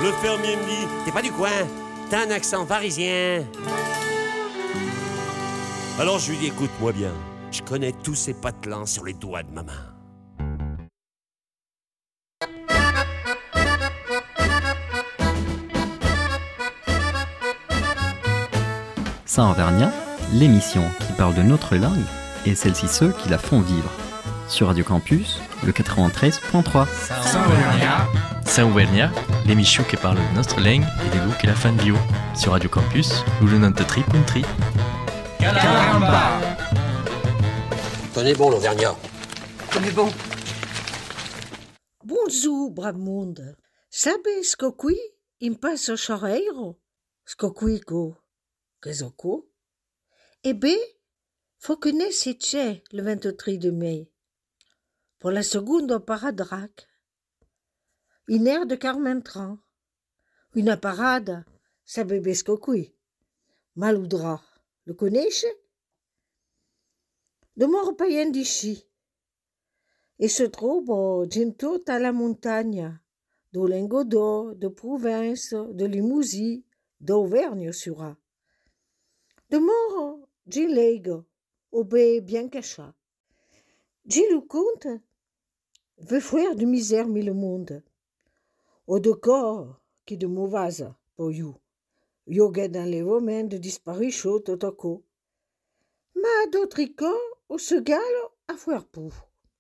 Le fermier me dit, t'es pas du coin, t'as un accent parisien. Alors je lui dis, écoute-moi bien, je connais tous ces patelins sur les doigts de ma main. Ça Auvergnat, l'émission qui parle de notre langue et celles-ci ceux qui la font vivre. Sur Radio Campus, le 93.3. Ça Auvergnat, l'émission qui parle de notre langue et des goûts qui la font vivre. Sur Radio Campus, le 93.3. Caramba! Tenez bon l'Auvergnat. Tenez bon. Bonjour, brave monde. Sabe ce que qui in passo choreiro? Ce que qui go? Quesoco? Eh bien, faut que c'è le 23 de mai. Pour la seconde parade une aire de Carmentran. Une parade, sabe ce que qui? Maloudra. Le connaissez? De mort païen d'ici. Et se trouve gento alla montagna, de Lingodò, de Provence, de Limousin, d'Auvergne-sur-A. De mort, gin lego, au bé bien cacha. Gin le compte, veut fuir de misère mille monde. Au de corps qui de mauvaise, pour you. Yo get dans les moments de disparu chaud totoko. Ma d'autres corps, au se gale à fuir pour.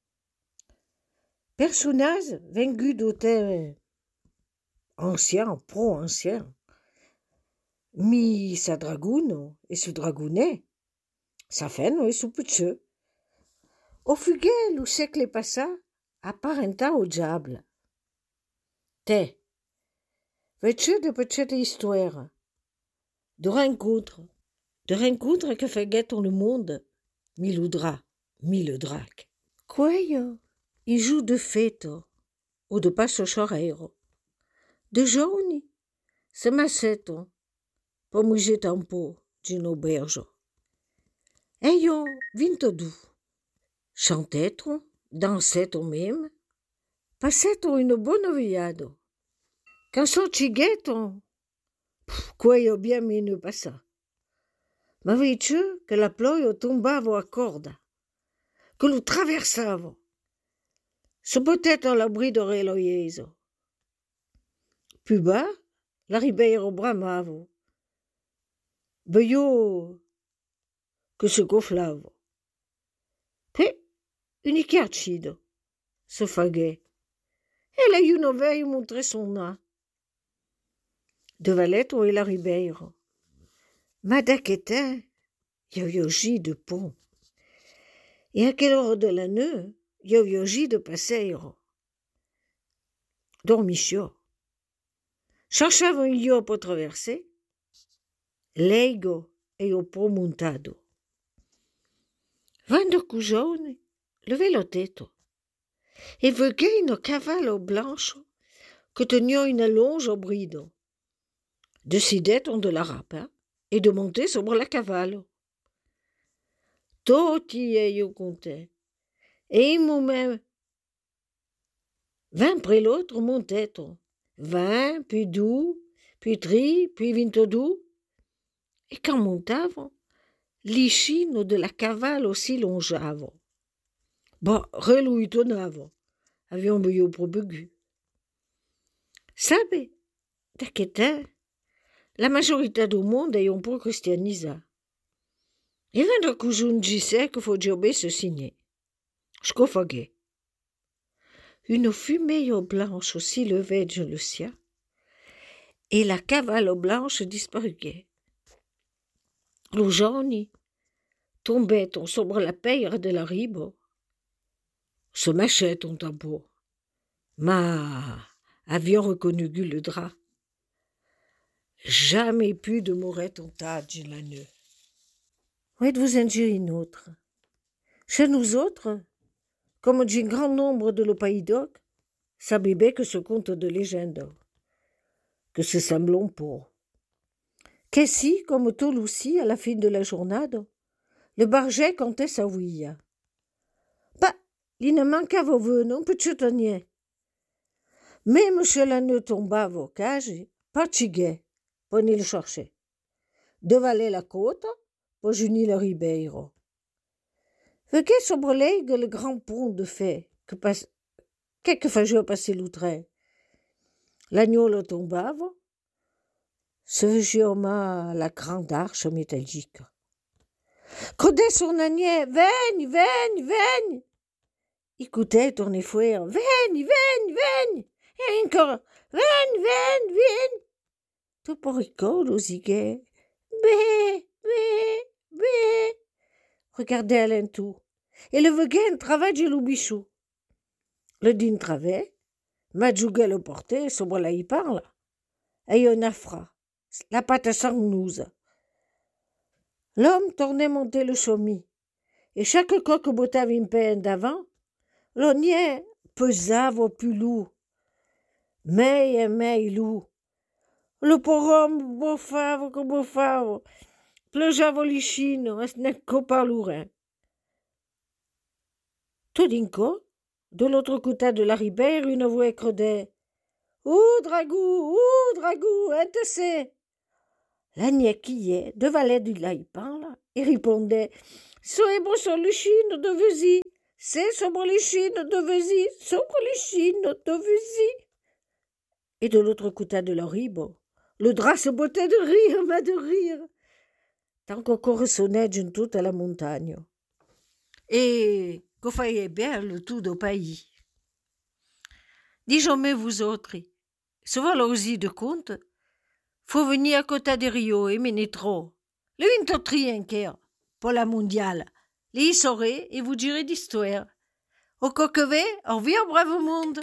Personnage vaincu d'hôtel ancien, pro-ancien. Mi sa dragoune et ce dragounet, sa fenne et su petit. Au fuguel ou siècle passa, apparenta au diable. Te, veux-tu de petites histoires, de rencontres que fait guetter le monde, mille drac. Quoi, il joue de fête, ou de passo choreiro. De giorni, se massetto, per mugger tempo, in auberge. E io vinto du. Chantetto, dansetto même, passetto une bonne veillade. Quand son cighetto, quoi io bien meno passa. Ma vedi che la ploia tombava a corda, che lo traversava. Se peut-être à l'abri de reloieso. Plus bas, la ribeiro bramavo. Beio que se gonflava. Puis, une chiarcido, se faguait. Elle a eu une veille montré son nez. De Valetto et la ribeiro. Madaquetin, yoyogi de pont. Et à quelle heure de la nuit, yoyogi de passeiro. Dormicio. Cherchava un lieu pour traverser. Leigo e o promontado. Vando cugione, levè lo tetto. E veghe un cavallo blanco que tenia une longe au brido. Décidait on de la rapin et de monter sobre la cavallo. Toti e io comptais. Et un moment, 20 après l'autre montait-on. 20, puis 12, puis 3, puis 22. Et quand montavano, l'iscino de la cavallo aussi longeavo. Bon, relui tonavo. Avion beio pro begu. Sabe, d'aquetin, la majorité du monde ayant pour christianisa. Et vendre cujun disait que faut jobber se signer. Scofaguet. Une fumée blanche aussi levait je le ciel, et la cavallo blanche disparuait. Lo giorni tombait on sobre la peire de la ribo, se mâchait on tambour. Ma avions reconnu le drap. Jamais plus de mouret on tâche la nœud. Où êtes-vous un dieu une autre? Chez nous autres, comme d'un grand nombre de le pays d'oc, ça bébé que ce conte de légende, que ce semblons pour. Qu'est-ce comme Toulouse, à la fin de la journée, le barget comptait sa ouïe. Bah, il ne manquait vos vœux, non, petit tonnier. Mais monsieur l'agneau tomba au cage, partigué, pour aller le chercher. Devaler la côte, pour junir le ribeiro. Vequet sobre l'aigle le grand pont de fait, que passe, quelques fois passer l'outre. L'agneau le tombava, se vegioma la grande arche métallique. Codait son agnet, veigne, veigne, veigne. Écoutait tourner fouet, veigne, veigne, veigne. Et encore, veigne, veigne, veigne. Tout porricole aux iguets, bé, bé, bé. Regardait Alain tout. Et le veguin travaille de l'oubichou. Le din travail, Madjouga le portait, sobre là y parle. Et un affra, la pâte à sang-nouze. L'homme tournait monter le chaumy. Et chaque coq bottava une peine d'avant, l'ognet pesava au plus lourd. Mais et mais loup. Le pauvre homme boffava, pleujava l'icino, et ce n'est qu'au parlourin. Tout d'un coup, de l'autre côté de la rivière, une voix crodait. Ouh, dragou, ente-se. L'agnet qui est, de valet du laipan, là, et répondait. Sobre sur le chine de Vesi, c'est sobre les chines de Vesi, sobre les chines de Vesi. Et de l'autre côté de la ribo, le drap se bottait de rire, mais de rire, tant qu'encore ressonnait d'une toute à la montagne. Et qu'on faisait bien le tout du pays. Dis jamais vous autres, souvent l'osé de compte, faut venir à côté des Rio et ménétro. Le une pour la mondiale. Les y saurez et vous direz d'histoire. Au coquevet, au revoir brave monde.